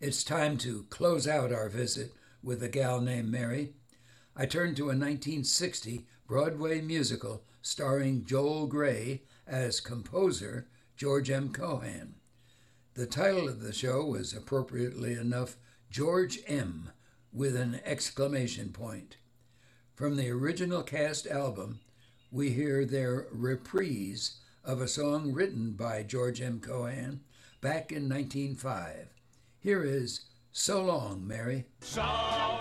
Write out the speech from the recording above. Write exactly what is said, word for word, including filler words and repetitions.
It's time to close out our visit with a gal named Mary. I turned to a nineteen sixty Broadway musical starring Joel Grey as composer George M. Cohan. The title of the show was, appropriately enough, George M. with an exclamation point. From the original cast album, we hear their reprise of a song written by George M. Cohan back in nineteen oh five. Here is So Long, Mary. So